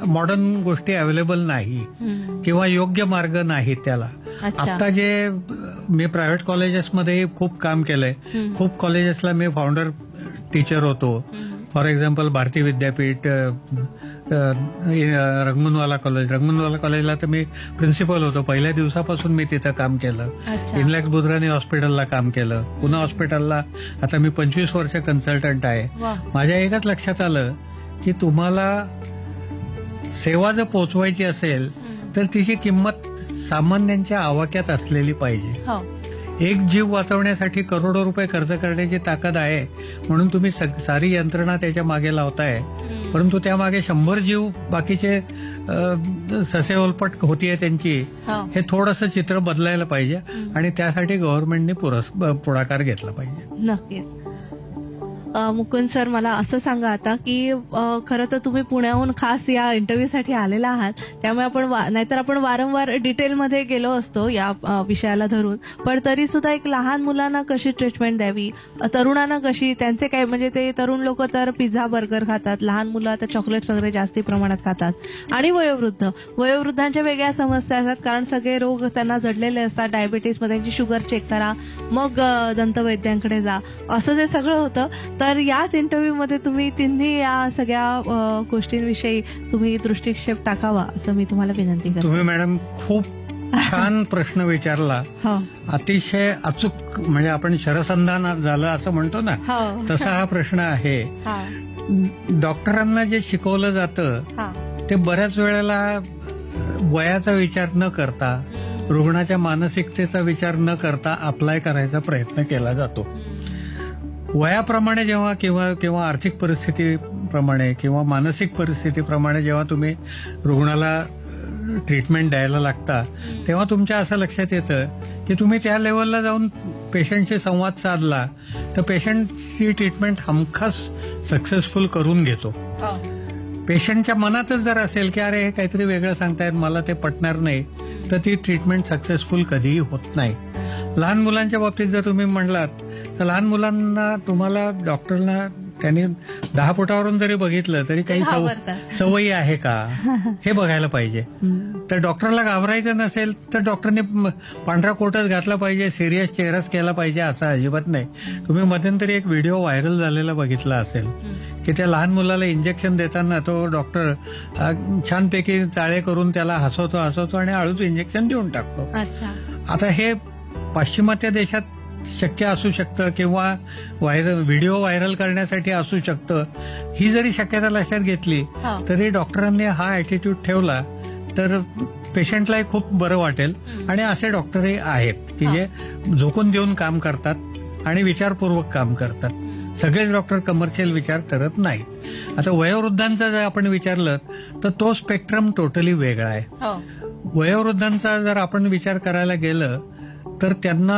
Modern गोष्टी available नाही किंवा योग्य मार्ग नाही त्याला. आता जे मी प्रायव्हेट कॉलेजेसमध्ये खूप काम केलंय, खूप कॉलेजेसला मी फाउंडर टीचर होतो. फॉर एक्झाम्पल भारती विद्यापीठ, रंगमनवाला कॉलेजला तर मी प्रिन्सिपल होतो. पहिल्या दिवसापासून मी तिथं काम केलं. इनलॅक्स बुधराणी हॉस्पिटलला काम केलं. पुणे हॉस्पिटलला आता मी 25 वर्ष कन्सल्टंट आहे. माझ्या एकच लक्षात आलं की तुम्हाला सेवा जर पोचवायची असेल तर तिची किंमत सामान्यांच्या आवाक्यात असलेली पाहिजे. एक जीव वाचवण्यासाठी करोडो रुपये खर्च करण्याची ताकद आहे म्हणून तुम्ही सारी यंत्रणा त्याच्या मागे लावताय, परंतु त्यामागे 100 जीव बाकीचे ससेहोलपट होतीये त्यांची, हे थोडंसं चित्र बदलायला पाहिजे आणि त्यासाठी गव्हर्नमेंटने पुढाकार घेतला पाहिजे. नक्कीच. मुकुंद सर, मला असं सांगा आता की खरं तर तुम्ही पुण्याहून खास या इंटरव्ह्यूसाठी आलेला आहात, त्यामुळे आपण नाहीतर आपण वारंवार डिटेलमध्ये गेलो असतो या विषयाला धरून, पण तरी सुद्धा एक लहान मुलांना कशी ट्रीटमेंट द्यावी, तरुणांना कशी, त्यांचे काय, म्हणजे ते तरुण लोक तर पिझ्झा बर्गर खातात, लहान मुलं आता चॉकलेट्स वगैरे जास्ती प्रमाणात खातात, आणि वयोवृद्धांच्या वेगळ्या समस्या असतात कारण सगळे रोग त्यांना जडलेले असतात. डायबिटीसमध्ये त्यांची शुगर चेक करा, मग दंतवैद्यांकडे जा, असं जे सगळं होतं. तर याच इंटरव्ह्यूमध्ये तुम्ही तिन्ही या सगळ्या गोष्टींविषयी तुम्ही दृष्टिक्षेप टाकावा असं मी तुम्हाला विनंती करते. तुम्ही मॅडम खूप छान प्रश्न विचारला. अतिशय अचूक, म्हणजे आपण शरसंधान झालं असं म्हणतो ना, तसा हा प्रश्न आहे. डॉक्टरांना जे शिकवलं जातं ते बऱ्याच वेळेला वयाचा विचार न करता, रुग्णाच्या मानसिकतेचा विचार न करता अप्लाय करायचा प्रयत्न केला जातो. वयाप्रमाणे जेव्हा किंवा आर्थिक परिस्थितीप्रमाणे किंवा मानसिक परिस्थितीप्रमाणे जेव्हा तुम्ही रुग्णाला ट्रीटमेंट द्यायला लागता, तेव्हा तुमच्या असं लक्षात येतं की तुम्ही त्या लेवलला जाऊन पेशंटशी संवाद साधला तर पेशंटची ट्रीटमेंट हमखास सक्सेसफुल करून घेतो. पेशंटच्या मनातच जर असेल की अरे हे काहीतरी वेगळं सांगतायत, मला ते पटणार नाही, तर ती ट्रीटमेंट सक्सेसफुल कधीही होत नाही. लहान मुलांच्या बाबतीत जर तुम्ही म्हणलात तर लहान मुलांना तुम्हाला डॉक्टरना त्यांनी 10 फुटावरून जरी बघितलं तरी काही सवयी आहे का हे बघायला पाहिजे. तर डॉक्टरला घाबरायचं नसेल तर डॉक्टरने पांढरा कोटच घातला पाहिजे, सिरियस चेहराच केला पाहिजे असं अजिबात नाही. तुम्ही मध्यंतरी एक व्हिडिओ व्हायरल झालेला बघितला असेल की त्या लहान मुलाला इंजेक्शन देताना तो डॉक्टर छानपैकी चाळे करून त्याला हसवतो आणि हळूच इंजेक्शन देऊन टाकतो. आता हे पाश्चिमात्य देशात शक्य असू शकतं किंवा व्हिडिओ व्हायरल करण्यासाठी असू शकतं. ही जरी शक्यता लक्षात घेतली तरी डॉक्टरांनी हा ऍटिट्यूड ठेवला तर पेशंटलाही खूप बरं वाटेल. आणि असे डॉक्टरही आहेत की जे झोकून देऊन काम करतात आणि विचारपूर्वक काम करतात. सगळेच डॉक्टर कमर्शियल विचार करत नाहीत. आता वयोवृद्धांचा जर आपण विचारलं तर तो स्पेक्ट्रम टोटली वेगळा आहे. वयोवृद्धांचा जर आपण विचार करायला गेलं तर त्यांना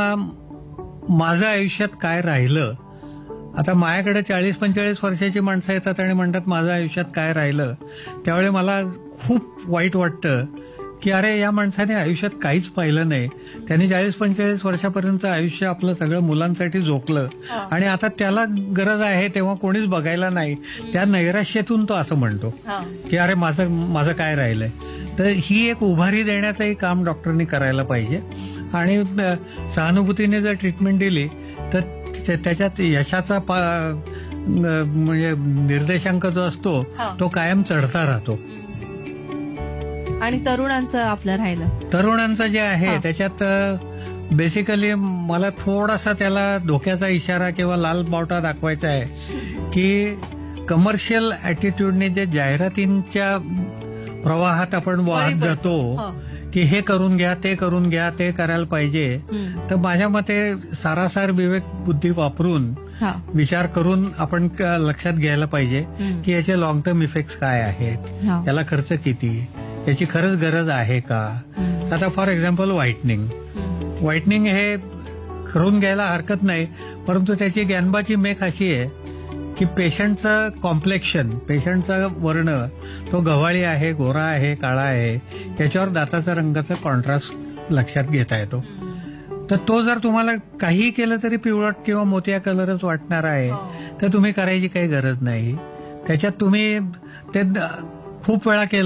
माझं आयुष्यात काय राहिलं, आता माझ्याकडे 40-45 वर्षाची माणसं येतात आणि म्हणतात माझं आयुष्यात काय राहिलं, त्यावेळी मला खूप वाईट वाटतं की अरे या माणसाने आयुष्यात काहीच पाहिलं नाही. त्यांनी 40-45 वर्षापर्यंत आयुष्य आपलं सगळं मुलांसाठी झोकलं आणि आता त्याला गरज आहे तेव्हा कोणीच बघायला नाही. त्या नैराश्यातून तो असं म्हणतो की अरे माझं काय राहिलंय. तर ही एक उभारी देण्याचंही काम डॉक्टरनी करायला पाहिजे आणि सहानुभूतीने जर ट्रीटमेंट दिली तर त्याच्यात यशाचा म्हणजे निर्देशांक जो असतो तो कायम चढता राहतो. आणि तरुणांचं आपलं राहिलं, तरुणांचं जे आहे त्याच्यात बेसिकली मला थोडासा त्याला धोक्याचा इशारा किंवा लाल बावटा दाखवायचा आहे की कमर्शियल ऍटिट्यूडने जे जाहिरातींच्या प्रवाहात आपण वाहत जातो की हे करून घ्या, ते करून घ्या, ते करायला पाहिजे, तर माझ्या मते सारासार विवेक बुद्धी वापरून विचार करून आपण लक्षात घ्यायला पाहिजे की याचे लॉंग टर्म इफेक्ट्स काय आहेत, याला खर्च किती, याची खरंच गरज आहे का. आता फॉर एक्झाम्पल व्हाईटनिंग हे करून घ्यायला हरकत नाही, परंतु त्याची ज्ञानबाची मेख अशी आहे की पेशंटचं कॉम्प्लेक्शन, पेशंटचा वर्ण तो गव्हाळी आहे, गोरा आहे, काळा आहे, याच्यावर दाताचा रंगाचा कॉन्ट्रास्ट लक्षात घेता येतो. तर तो जर तुम्हाला काहीही केलं तरी पिवळट किंवा मोतिया कलरच वाटणार आहे तर तुम्ही करायची काही गरज नाही. त्याच्यात तुम्ही ते खूप वेळा केलं